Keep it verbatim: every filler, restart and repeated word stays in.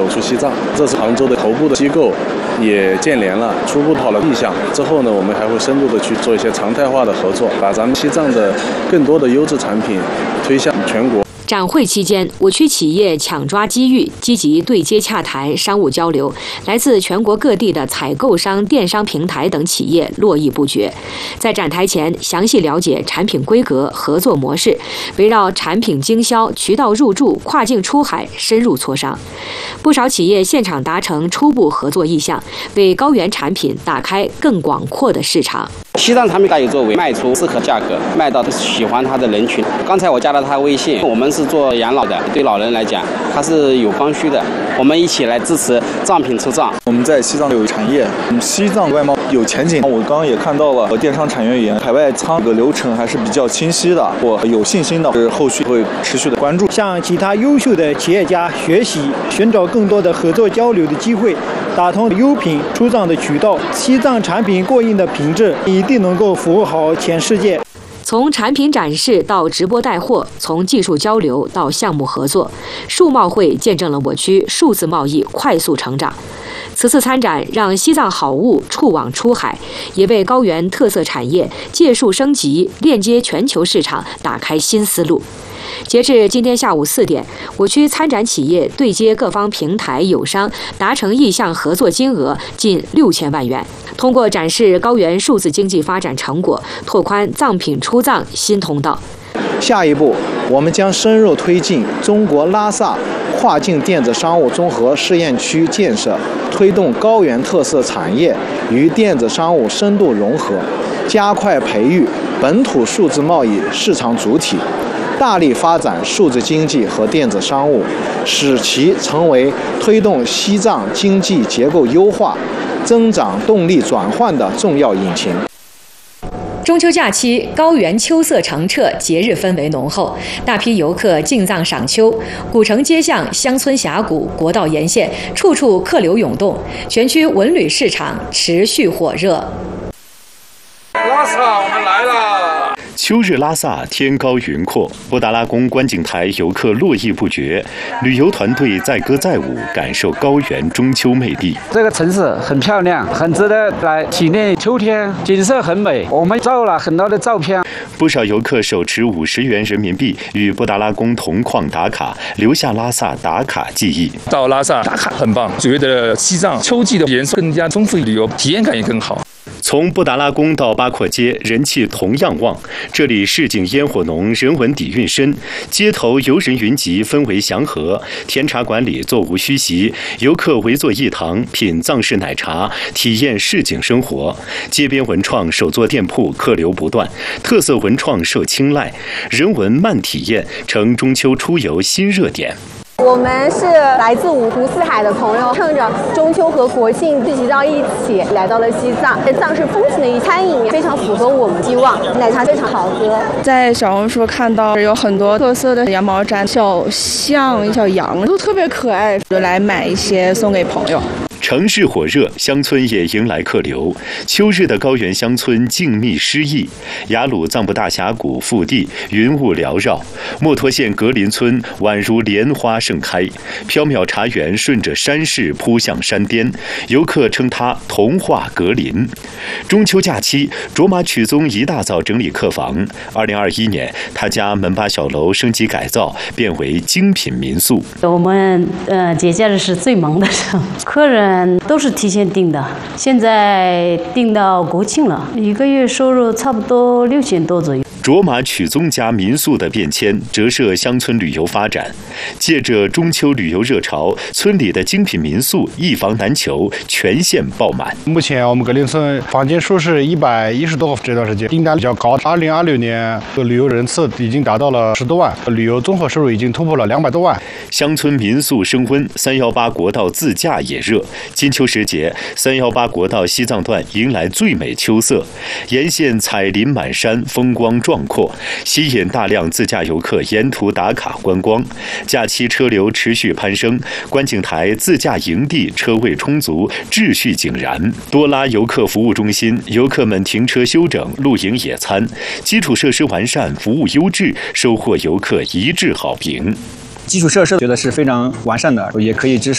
走出西藏。这次杭州的头部的机构也建联了，初步讨了意向。之后呢，我们还会深入的去做一些常态化的合作，把咱们西藏的更多的优质产品推向全国。 展会期间，我区企业抢抓机遇，积极对接洽谈、商务交流，来自全国各地的采购商、电商平台等企业络绎不绝。在展台前，详细了解产品规格、合作模式，围绕产品经销、渠道入驻、跨境出海深入磋商。不少企业现场达成初步合作意向，为高原产品打开更广阔的市场。 西藏产品它有作为卖出适合价格，卖到喜欢它的人群。刚才我加了他微信，我们是做养老的，对老人来讲它是有刚需的，我们一起来支持藏品出藏。 我们在西藏有产业，西藏外贸有前景。我刚刚也看到了电商产业园海外仓的流程还是比较清晰的，我有信心的，后续会持续的关注， 向其他优秀的企业家学习，寻找更多的合作交流的机会，打通优品出藏的渠道。西藏产品过硬的品质一定能够服务好全世界。 从产品展示到直播带货，从技术交流到项目合作，数贸会见证了我区数字贸易快速成长。此次参展让西藏好物触网出海，也为高原特色产业借数升级、链接全球市场打开新思路。截至今天下午四点，我区参展企业对接各方平台友商，达成意向合作金额近六千万元。通过展示高原数字经济发展成果，拓宽藏品出藏新通道。 下一步，我们将深入推进中国拉萨跨境电子商务综合试验区建设，推动高原特色产业与电子商务深度融合，加快培育本土数字贸易市场主体，大力发展数字经济和电子商务，使其成为推动西藏经济结构优化、增长动力转换的重要引擎。 中秋假期，高原秋色澄澈，节日氛围浓厚，大批游客进藏赏秋，古城街巷、乡村峡谷、国道沿线，处处客流涌动，全区文旅市场持续火热。 拉萨，我们来了。 秋日拉萨，天高云阔，布达拉宫观景台游客络绎不绝，旅游团队载歌载舞，感受高原中秋魅力。 这个城市很漂亮，很值得来体验秋天，景色很美。我们照了很多的照片。 不少游客手持五十元人民币与布达拉宫同框打卡，留下拉萨打卡记忆。 到拉萨打卡很棒，觉得西藏秋季的颜色更加丰富，旅游体验感也更好。 从布达拉宫到八廓街，人气同样旺。这里市井烟火浓，人文底蕴深，街头游人云集，氛围祥和。甜茶馆里座无虚席，游客围坐一堂，品藏式奶茶，体验市井生活。街边文创手作店铺客流不断，特色文创受青睐，人文慢体验成中秋出游新热点。 我们是来自五湖四海的朋友，趁着中秋和国庆聚集到一起，来到了西藏。藏式风情的一餐饮非常符合我们期望，奶茶非常好喝。 在小红书看到有很多特色的羊毛毡，小象、小羊都特别可爱，就来买一些送给朋友。 城市火热，乡村也迎来客流。秋日的高原乡村静谧诗意，雅鲁藏布大峡谷腹地云雾缭绕，墨脱县格林村宛如莲花盛开，缥缈茶园顺着山势扑向山巅，游客称它童话格林。中秋假期，卓玛曲宗一大早整理客房。二零二一年，他家门把小楼升级改造，变为精品民宿。 我们呃节假日是最忙的时候，客人都是提前订的，现在订到国庆了，一个月收入差不多六千多左右。 卓玛曲宗家民宿的变迁，折射乡村旅游发展。借着中秋旅游热潮，村里的精品民宿一房难求，全线爆满。 目前我们格林村房间数是一百一十多，这段时间订单比较高。二零二六年旅游人次已经达到了十多万，旅游综合收入已经突破了两百多万。 乡村民宿升温，三幺八国道自驾也热。金秋时节，三幺八国道西藏段迎来最美秋色，沿线彩林满山，风光壮阔，吸引大量自驾游客沿途打卡观光。假期车流持续攀升，观景台、自驾营地车位充足，秩序井然。多拉游客服务中心，游客们停车休整、露营野餐，基础设施完善，服务优质，收获游客一致好评。 基础设施觉得是非常完善的，也可以支